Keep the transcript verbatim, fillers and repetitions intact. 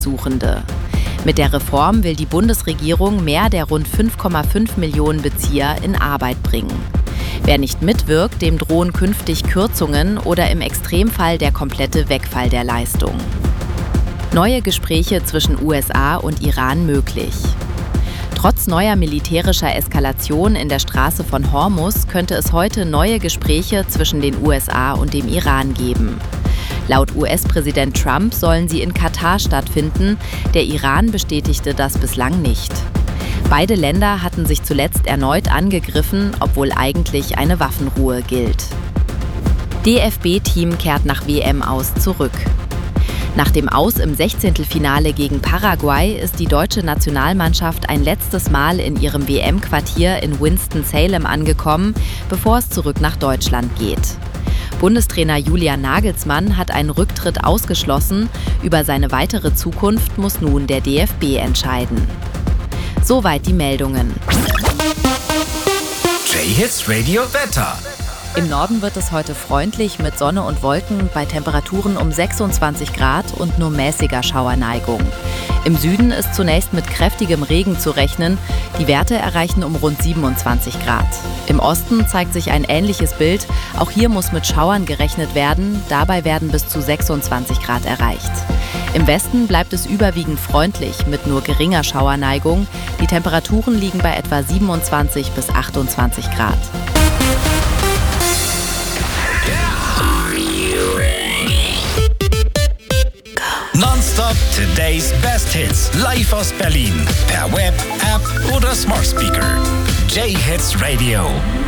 Suchende. Mit der Reform will die Bundesregierung mehr der rund fünf Komma fünf Millionen Bezieher in Arbeit bringen. Wer nicht mitwirkt, dem drohen künftig Kürzungen oder im Extremfall der komplette Wegfall der Leistung. Neue Gespräche zwischen U S A und Iran möglich. Trotz neuer militärischer Eskalation in der Straße von Hormuz könnte es heute neue Gespräche zwischen den U S A und dem Iran geben. Laut U S-Präsident Trump sollen sie in Katar stattfinden. Der Iran bestätigte das bislang nicht. Beide Länder hatten sich zuletzt erneut angegriffen, obwohl eigentlich eine Waffenruhe gilt. D F B-Team kehrt nach W M aus zurück. Nach dem Aus im Sechzehntelfinale gegen Paraguay ist die deutsche Nationalmannschaft ein letztes Mal in ihrem W M-Quartier in Winston-Salem angekommen, bevor es zurück nach Deutschland geht. Bundestrainer Julian Nagelsmann hat einen Rücktritt ausgeschlossen. Über seine weitere Zukunft muss nun der D F B entscheiden. Soweit die Meldungen. J-Hits Radio Wetter. Im Norden wird es heute freundlich mit Sonne und Wolken bei Temperaturen um sechsundzwanzig Grad und nur mäßiger Schauerneigung. Im Süden ist zunächst mit kräftigem Regen zu rechnen. Die Werte erreichen um rund siebenundzwanzig Grad. Im Osten zeigt sich ein ähnliches Bild. Auch hier muss mit Schauern gerechnet werden. Dabei werden bis zu sechsundzwanzig Grad erreicht. Im Westen bleibt es überwiegend freundlich mit nur geringer Schauerneigung. Die Temperaturen liegen bei etwa siebenundzwanzig bis achtundzwanzig Grad. Nonstop Today's Best Hits live aus Berlin per Web, App oder Smart Speaker. J-Hits Radio.